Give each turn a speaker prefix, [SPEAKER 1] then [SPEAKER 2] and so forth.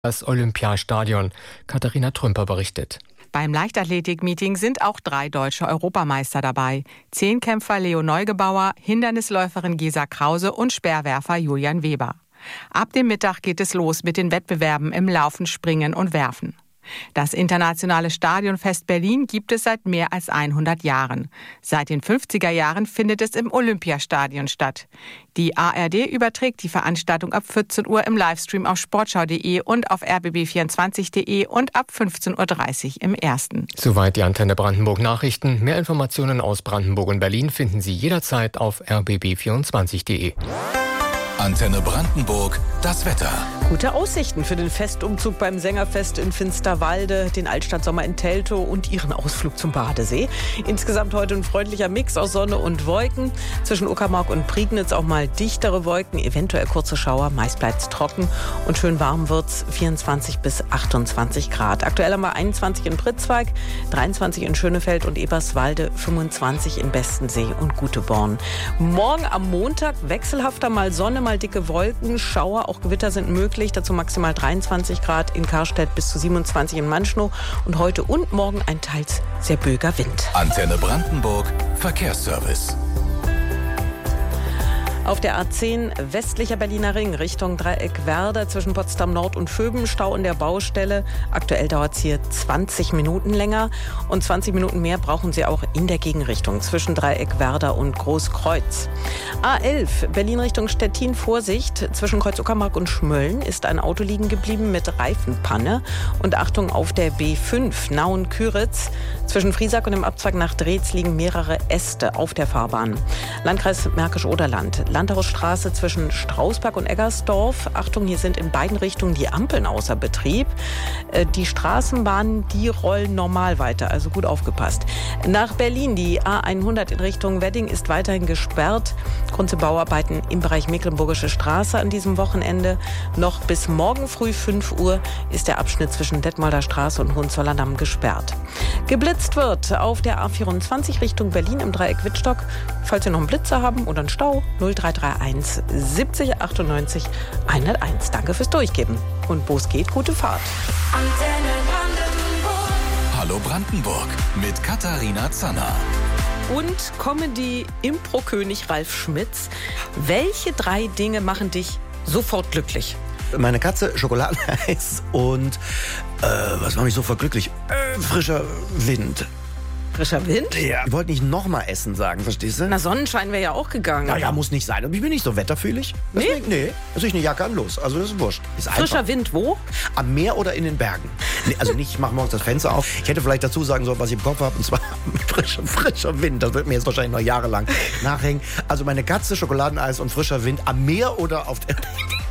[SPEAKER 1] Das Olympiastadion. Katharina Trümper berichtet.
[SPEAKER 2] Beim Leichtathletik-Meeting sind auch 3 deutsche Europameister dabei. Zehnkämpfer Leo Neugebauer, Hindernisläuferin Gesa Krause und Speerwerfer Julian Weber. Ab dem Mittag geht es los mit den Wettbewerben im Laufen, Springen und Werfen. Das internationale Stadionfest Berlin gibt es seit mehr als 100 Jahren. Seit den 50er Jahren findet es im Olympiastadion statt. Die ARD überträgt die Veranstaltung ab 14 Uhr im Livestream auf sportschau.de und auf rbb24.de und ab 15.30 Uhr im Ersten.
[SPEAKER 1] Soweit die Antenne Brandenburg Nachrichten. Mehr Informationen aus Brandenburg und Berlin finden Sie jederzeit auf rbb24.de.
[SPEAKER 3] Antenne Brandenburg, das Wetter.
[SPEAKER 4] Gute Aussichten für den Festumzug beim Sängerfest in Finsterwalde, den Altstadtsommer in Teltow und ihren Ausflug zum Badesee. Insgesamt heute ein freundlicher Mix aus Sonne und Wolken. Zwischen Uckermark und Prignitz auch mal dichtere Wolken, eventuell kurze Schauer. Meist bleibt es trocken und schön warm wird's, 24 bis 28 Grad. Aktuell haben wir 21 in Pritzwalk, 23 in Schönefeld und Eberswalde, 25 in Bestensee und Guteborn. Morgen am Montag wechselhafter mal Sonne, mal dicke Wolken, Schauer, auch Gewitter sind möglich. Dazu maximal 23 Grad in Karstedt bis zu 27 in Manschnow. Und heute und morgen ein teils sehr böiger Wind.
[SPEAKER 3] Antenne Brandenburg, Verkehrsservice.
[SPEAKER 4] Auf der A10 westlicher Berliner Ring Richtung Dreieck Werder zwischen Potsdam Nord und Vöben, Stau in der Baustelle. Aktuell dauert es hier 20 Minuten länger und 20 Minuten mehr brauchen Sie auch in der Gegenrichtung zwischen Dreieck Werder und Großkreuz. A11 Berlin Richtung Stettin, Vorsicht, zwischen Kreuz Uckermark und Schmölln ist ein Auto liegen geblieben mit Reifenpanne. Und Achtung auf der B5 Nauen-Küritz. Zwischen Friesack und dem Abzweig nach Dreetz liegen mehrere Äste auf der Fahrbahn. Landkreis Märkisch-Oderland. Landhausstraße zwischen Strausberg und Eggersdorf. Achtung, hier sind in beiden Richtungen die Ampeln außer Betrieb. Die Straßenbahnen, die rollen normal weiter, also gut aufgepasst. Nach Berlin, die A100 in Richtung Wedding ist weiterhin gesperrt. Grund zu Bauarbeiten im Bereich Mecklenburgische Straße an diesem Wochenende. Noch bis morgen früh 5 Uhr ist der Abschnitt zwischen Detmolder Straße und Hohenzollerndamm gesperrt. Geblitzt wird auf der A24 Richtung Berlin im Dreieck Wittstock. Falls Sie noch einen Blitzer haben oder einen Stau, 0331 70 98 101. Danke fürs Durchgeben. Und wo es geht, gute Fahrt.
[SPEAKER 3] Antenne Brandenburg. Hallo Brandenburg mit Katharina Zanner.
[SPEAKER 4] Und Comedy-Impro-König Ralf Schmitz. Welche 3 Dinge machen dich sofort glücklich?
[SPEAKER 5] Meine Katze, Schokoladeneis und was macht mich sofort glücklich? Frischer Wind.
[SPEAKER 4] Frischer Wind?
[SPEAKER 5] Ja. Ich wollte nicht nochmal Essen sagen, verstehst du?
[SPEAKER 4] Na, Sonnenschein wäre ja auch gegangen.
[SPEAKER 5] Naja, muss nicht sein. Ich bin nicht so wetterfühlig. Deswegen, nee. Also ich eine Jacke an, los. Also das ist wurscht. Ist
[SPEAKER 4] Frischer
[SPEAKER 5] einfach.
[SPEAKER 4] Wind wo?
[SPEAKER 5] Am Meer oder in den Bergen. Nee, also nicht, ich mache morgens das Fenster auf. Ich hätte vielleicht dazu sagen sollen, was ich im Kopf habe. Und zwar frischer Wind. Das wird mir jetzt wahrscheinlich noch jahrelang nachhängen. Also meine Katze, Schokoladeneis und frischer Wind am Meer oder auf der